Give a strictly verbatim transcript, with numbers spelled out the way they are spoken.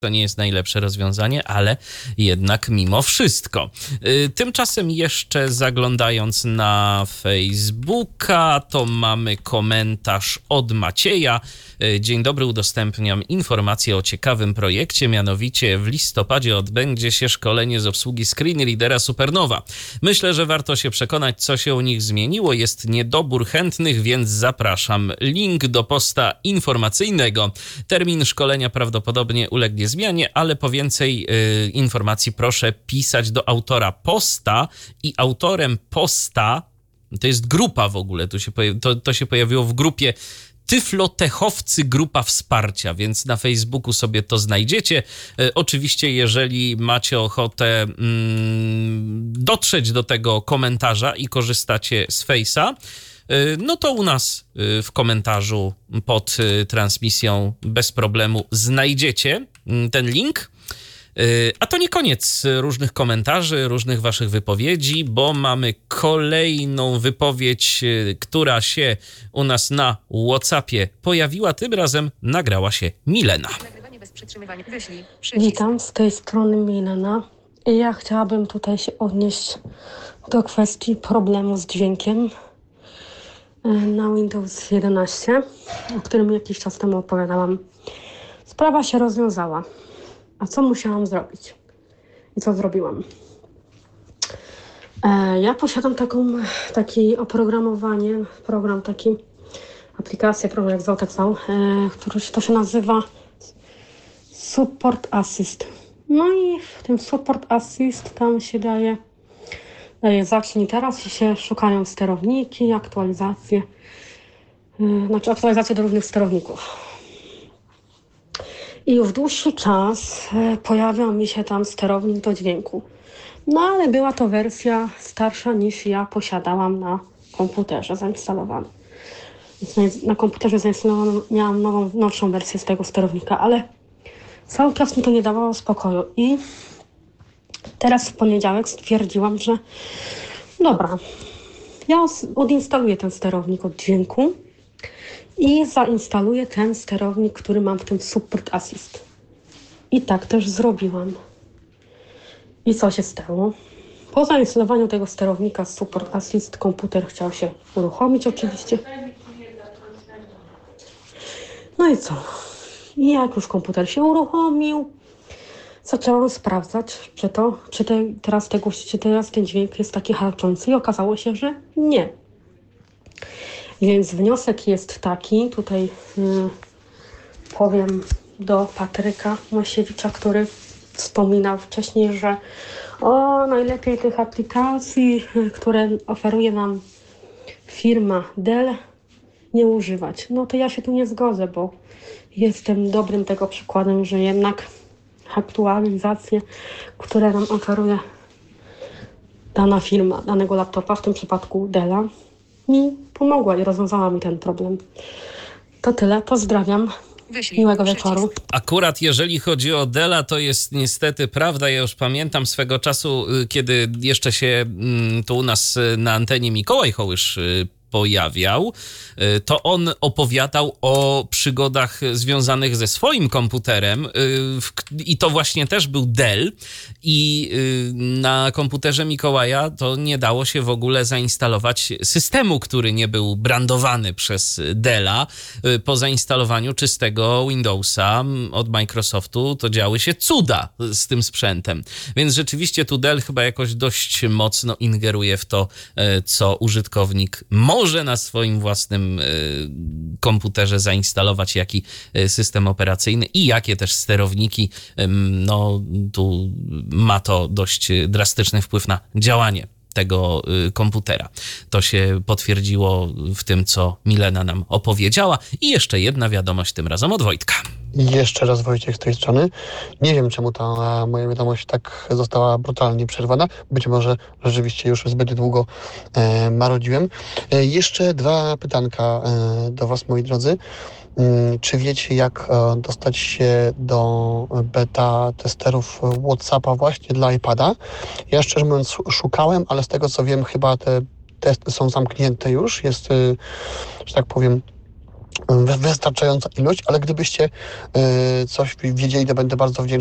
To nie jest najlepsze rozwiązanie, ale jednak mimo wszystko. Tymczasem jeszcze zaglądając na Facebooka, to mamy komentarz od Macieja. Dzień dobry, udostępniam informację o ciekawym projekcie, mianowicie w listopadzie odbędzie się szkolenie z obsługi screenreadera Supernowa. Myślę, że warto się przekonać, co się u nich zmieniło. Jest niedobór chętnych, więc zapraszam. Link do posta informacyjnego. Termin szkolenia prawdopodobnie ulegnie zmianie, ale po więcej y, informacji proszę pisać do autora posta i autorem posta, to jest grupa w ogóle, tu się pojawi, to, to się pojawiło w grupie Tyflotechowcy Grupa Wsparcia, więc na Facebooku sobie to znajdziecie. Y, oczywiście, jeżeli macie ochotę mm, dotrzeć do tego komentarza i korzystacie z Face'a, no to u nas w komentarzu pod transmisją bez problemu znajdziecie ten link. A to nie koniec różnych komentarzy, różnych waszych wypowiedzi, bo mamy kolejną wypowiedź, która się u nas na WhatsAppie pojawiła. Tym razem nagrała się Milena. Witam, z tej strony Milena. I ja chciałabym tutaj się odnieść do kwestii problemu z dźwiękiem na Windows jedenaście, o którym jakiś czas temu opowiadałam. Sprawa się rozwiązała. A co musiałam zrobić? I co zrobiłam? E, ja posiadam taką, takie oprogramowanie, program taki, aplikację, program jak zwał, tak zwał, e, który to się nazywa Support Assist. No i w tym Support Assist tam się daje zacznij teraz i się szukają sterowniki, aktualizacje, yy, znaczy aktualizacje do różnych sterowników. I już dłuższy czas yy, pojawiał mi się tam sterownik do dźwięku. No ale była to wersja starsza niż ja posiadałam na komputerze zainstalowana. Więc na, na komputerze zainstalowaną miałam nową, nowszą wersję z tego sterownika, ale cały czas mi to nie dawało spokoju i teraz w poniedziałek stwierdziłam, że dobra, ja odinstaluję ten sterownik od dźwięku i zainstaluję ten sterownik, który mam w tym Support Assist. I tak też zrobiłam. I co się stało? Po zainstalowaniu tego sterownika Support Assist komputer chciał się uruchomić oczywiście. No i co? I jak już komputer się uruchomił, zaczęłam sprawdzać, czy to, czy te, teraz, tego, czy teraz ten dźwięk jest taki harczący i okazało się, że nie. Więc wniosek jest taki, tutaj yy, powiem do Patryka Mosiewicza, który wspominał wcześniej, że o, najlepiej tych aplikacji, które oferuje nam firma Dell, nie używać. No to ja się tu nie zgodzę, bo jestem dobrym tego przykładem, że jednak aktualizacje, które nam oferuje dana firma, danego laptopa, w tym przypadku Della, mi pomogła i rozwiązała mi ten problem. To tyle. Pozdrawiam. Miłego wieczoru. Akurat jeżeli chodzi o Della, to jest niestety prawda. Ja już pamiętam swego czasu, kiedy jeszcze się tu u nas na antenie Mikołaj Hołysz pojawiał, to on opowiadał o przygodach związanych ze swoim komputerem i to właśnie też był Dell i na komputerze Mikołaja to nie dało się w ogóle zainstalować systemu, który nie był brandowany przez Della. Po zainstalowaniu czystego Windowsa od Microsoftu to działy się cuda z tym sprzętem. Więc rzeczywiście tu Dell chyba jakoś dość mocno ingeruje w to, co użytkownik może może na swoim własnym komputerze zainstalować, jaki system operacyjny i jakie też sterowniki. No tu ma to dość drastyczny wpływ na działanie tego komputera. To się potwierdziło w tym, co Milena nam opowiedziała. I jeszcze jedna wiadomość, tym razem od Wojtka. Jeszcze raz Wojciech z tej strony. Nie wiem, czemu ta moja wiadomość tak została brutalnie przerwana. Być może rzeczywiście już zbyt długo e, marudziłem. E, jeszcze dwa pytanka e, do Was, moi drodzy. E, czy wiecie, jak e, dostać się do beta testerów WhatsAppa właśnie dla iPada? Ja szczerze mówiąc szukałem, ale z tego co wiem, chyba te testy są zamknięte już. Jest, e, że tak powiem, wy- wystarczająca ilość, ale gdybyście e, coś wiedzieli, to będę bardzo wdzięczny.